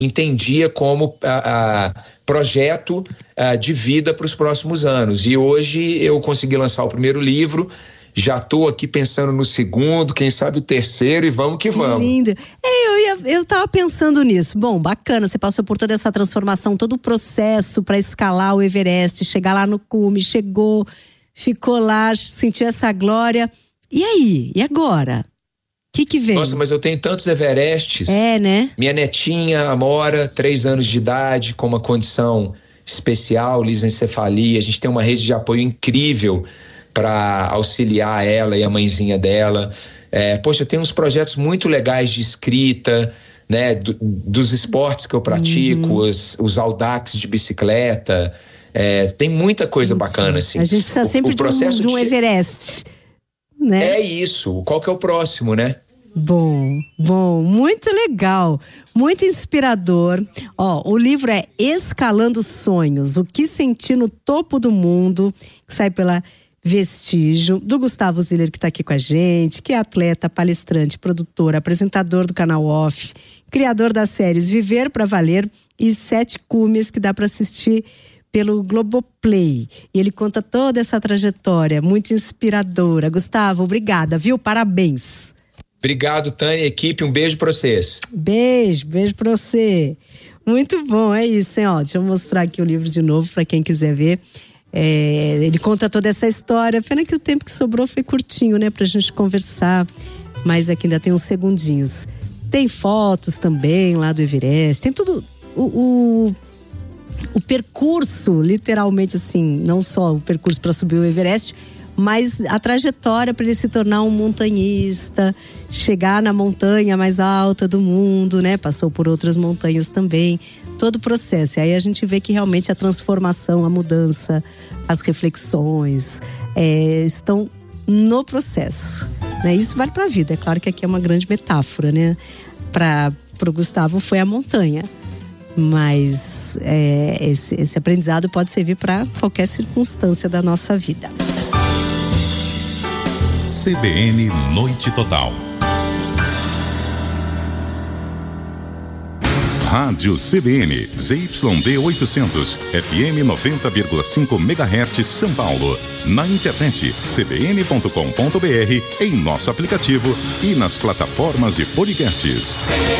entendia como projeto de vida para os próximos anos. E hoje eu consegui lançar o primeiro livro, já estou aqui pensando no segundo, quem sabe o terceiro, e vamos que vamos. Lindo. Eu tava pensando nisso. Bom, bacana, você passou por toda essa transformação, todo o processo para escalar o Everest, chegar lá no cume, chegou, ficou lá, sentiu essa glória. E aí? E agora? O que vem? Nossa, mas eu tenho tantos Everestes. Né? Minha netinha, Amora, 3 anos de idade, com uma condição especial, lisencefalia. A gente tem uma rede de apoio incrível para auxiliar ela e a mãezinha dela. Poxa, tem uns projetos muito legais de escrita, né? Dos esportes que eu pratico, os audax de bicicleta. Tem muita coisa bacana, assim. A gente precisa sempre de um Everest, né? É isso. Qual que é o próximo, né? Bom, muito legal, muito inspirador. O livro é Escalando Sonhos, o que senti no topo do mundo, que sai pela Vestígio, do Gustavo Ziller, que está aqui com a gente, que é atleta, palestrante, produtor, apresentador do canal Off, criador das séries Viver pra Valer e 7 Cumes, que dá para assistir pelo Globoplay. E ele conta toda essa trajetória, muito inspiradora. Gustavo, obrigada, viu? Parabéns. Obrigado, Tânia, equipe, um beijo pra vocês. Beijo pra você. Muito bom, é isso, hein? Deixa eu mostrar aqui o livro de novo para quem quiser ver. Ele conta toda essa história. Pena que o tempo que sobrou foi curtinho, né? Pra gente conversar. Mas aqui ainda tem uns segundinhos. Tem fotos também lá do Everest. Tem tudo. O percurso, literalmente assim, não só o percurso para subir o Everest, mas a trajetória para ele se tornar um montanhista, chegar na montanha mais alta do mundo, né? Passou por outras montanhas também, todo o processo. E aí a gente vê que realmente a transformação, a mudança, as reflexões estão no processo, né? Isso vale para a vida. É claro que aqui é uma grande metáfora, né? Para o Gustavo foi a montanha, mas esse aprendizado pode servir para qualquer circunstância da nossa vida. CBN Noite Total. Rádio CBN, ZYD 800, FM 90,5 MHz, São Paulo. Na internet, cbn.com.br, em nosso aplicativo e nas plataformas de podcasts.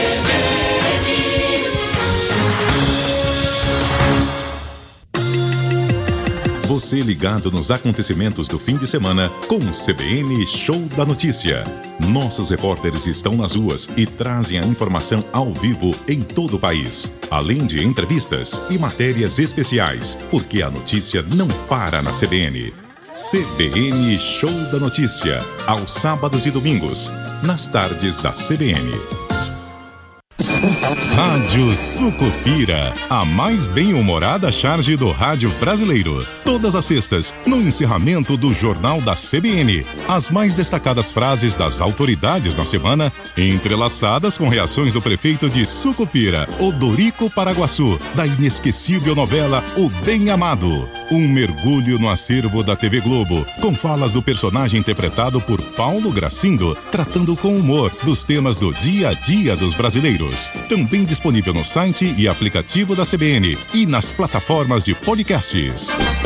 Você ligado nos acontecimentos do fim de semana com o CBN Show da Notícia. Nossos repórteres estão nas ruas e trazem a informação ao vivo em todo o país. Além de entrevistas e matérias especiais, porque a notícia não para na CBN. CBN Show da Notícia, aos sábados e domingos, nas tardes da CBN. Rádio Sucupira, a mais bem-humorada charge do rádio brasileiro. Todas as sextas, no encerramento do Jornal da CBN. As mais destacadas frases das autoridades na semana, entrelaçadas com reações do prefeito de Sucupira, Odorico Paraguaçu, da inesquecível novela O Bem Amado. Um mergulho no acervo da TV Globo, com falas do personagem interpretado por Paulo Gracindo, tratando com humor dos temas do dia a dia dos brasileiros. Também disponível no site e aplicativo da CBN e nas plataformas de podcasts.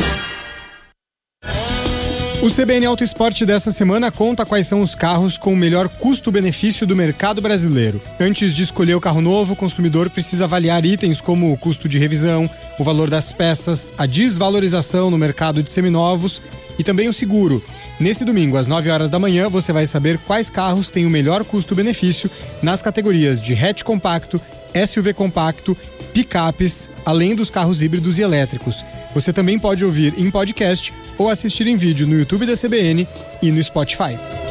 O CBN Auto Esporte dessa semana conta quais são os carros com o melhor custo-benefício do mercado brasileiro. Antes de escolher o carro novo, o consumidor precisa avaliar itens como o custo de revisão, o valor das peças, a desvalorização no mercado de seminovos e também o seguro. Nesse domingo, às 9 horas da manhã, você vai saber quais carros têm o melhor custo-benefício nas categorias de hatch compacto, SUV compacto, picapes, além dos carros híbridos e elétricos. Você também pode ouvir em podcast ou assistir em vídeo no YouTube da CBN e no Spotify.